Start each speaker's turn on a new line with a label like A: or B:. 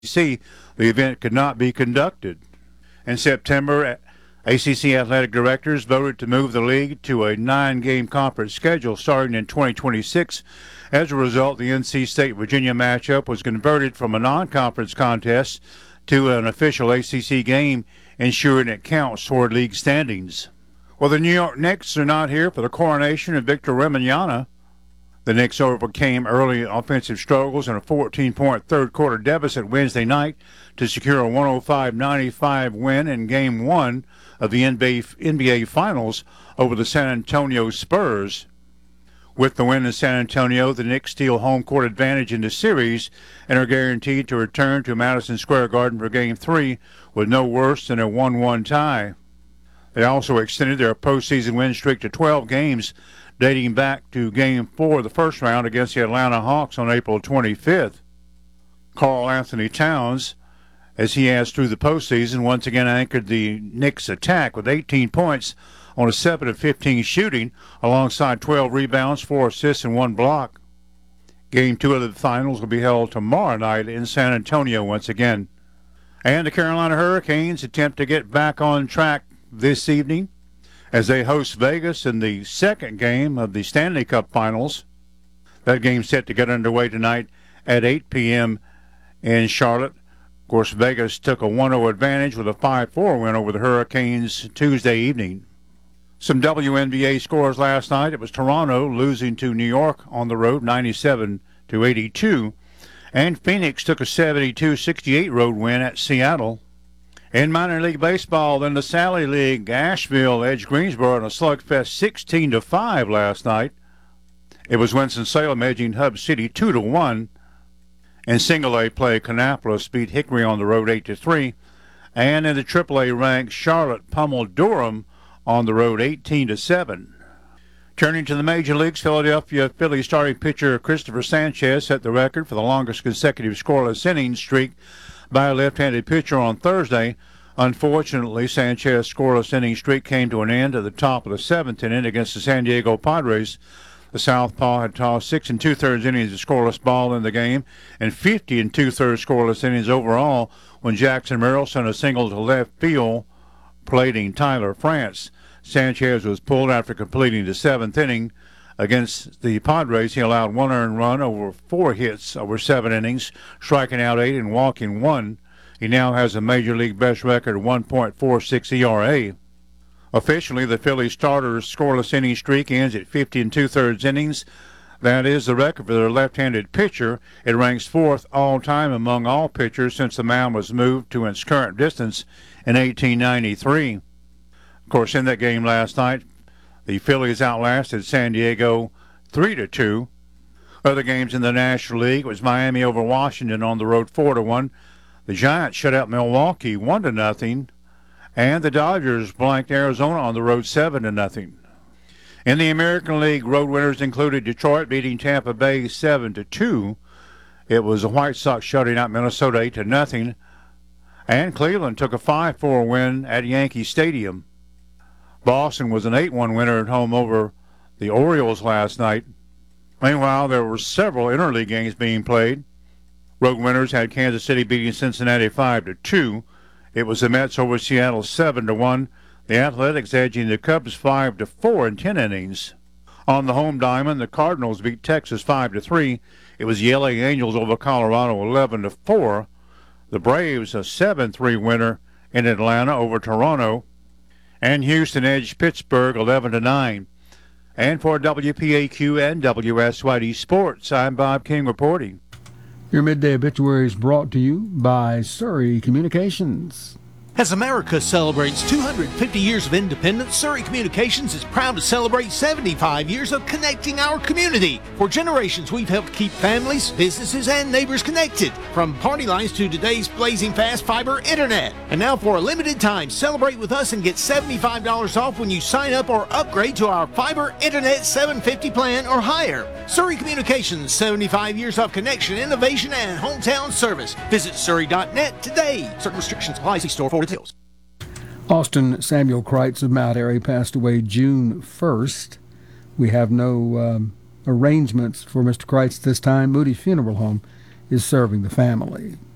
A: the event could not be conducted. In September, ACC athletic directors voted to move the league to a 9-game conference schedule starting in 2026. As a result, the NC State-Virginia matchup was converted from a non-conference contest to an official ACC game, ensuring it counts toward league standings. Well, the New York Knicks are not here for the coronation of Victor Wembanyama. The Knicks overcame early offensive struggles and a 14-point third-quarter deficit Wednesday night to secure a 105-95 win in Game 1 of the NBA Finals over the San Antonio Spurs. With the win in San Antonio, the Knicks steal home court advantage in the series and are guaranteed to return to Madison Square Garden for Game 3 with no worse than a 1-1 tie. They also extended their postseason win streak to 12 games, dating back to Game 4 of the first round against the Atlanta Hawks on April 25th. Karl Anthony Towns, as he has through the postseason, once again anchored the Knicks' attack with 18 points on a 7 of 15 shooting, alongside 12 rebounds, 4 assists, and 1 block. Game 2 of the finals will be held tomorrow night in San Antonio once again. And the Carolina Hurricanes attempt to get back on track this evening as they host Vegas in the second game of the Stanley Cup Finals. That game's set to get underway tonight at 8 p.m. in Charlotte. Of course, Vegas took a 1-0 advantage with a 5-4 win over the Hurricanes Tuesday evening. Some WNBA scores last night. It was Toronto losing to New York on the road, 97-82. And Phoenix took a 72-68 road win at Seattle. In minor league baseball, in the Sally League, Asheville edged Greensboro in a slugfest 16-5 last night. It was Winston-Salem edging Hub City 2-1. In single A play, Kannapolis beat Hickory on the road 8-3. And in the AAA ranks, Charlotte pummeled Durham on the road 18-7. Turning to the major leagues, Philadelphia Phillies starting pitcher Christopher Sanchez set the record for the longest consecutive scoreless inning streak by a left-handed pitcher on Thursday. Unfortunately, Sanchez's scoreless inning streak came to an end at the top of the 7th inning against the San Diego Padres. The southpaw had tossed 6 2/3 innings of scoreless ball in the game and 50 2/3 scoreless innings overall when Jackson Merrill sent a single to left field, plating Tyler France. Sanchez was pulled after completing the 7th inning. Against the Padres, he allowed 1 earned run over 4 hits over 7 innings, striking out 8 and walking 1. He now has a major league best record of 1.46 ERA. Officially, the Phillies starter's scoreless inning streak ends at 50 2/3 innings. That is the record for their left-handed pitcher. It ranks 4th all-time among all pitchers since the mound was moved to its current distance in 1893. Of course, in that game last night, the Phillies outlasted San Diego 3-2. Other games in the National League was Miami over Washington on the road 4-1. The Giants shut out Milwaukee 1-0, and the Dodgers blanked Arizona on the road 7-0. In the American League, road winners included Detroit beating Tampa Bay 7-2. It was the White Sox shutting out Minnesota 8-0, and Cleveland took a 5-4 win at Yankee Stadium. Boston was an 8-1 winner at home over the Orioles last night. Meanwhile, there were several interleague games being played. Road winners had Kansas City beating Cincinnati 5-2. It was the Mets over Seattle 7-1. The Athletics edging the Cubs 5-4 in 10 innings. On the home diamond, the Cardinals beat Texas 5-3. It was the LA Angels over Colorado 11-4. The Braves a 7-3 winner in Atlanta over Toronto. And Houston edged Pittsburgh 11-9. And for WPAQ and WSYD Sports, I'm Bob King reporting.
B: Your midday obituary is brought to you by Surrey Communications.
C: As America celebrates 250 years of independence, Surrey Communications is proud to celebrate 75 years of connecting our community. For generations, we've helped keep families, businesses, and neighbors connected, from party lines to today's blazing fast fiber internet. And now for a limited time, celebrate with us and get $75 off when you sign up or upgrade to our fiber internet 750 plan or higher. Surrey Communications, 75 years of connection, innovation, and hometown service. Visit surrey.net today. Certain restrictions apply. See store for details.
B: Austin Samuel Kreitz of Mount Airy passed away June 1st. We have no arrangements for Mr. Kreitz this time. Moody Funeral Home is serving the family.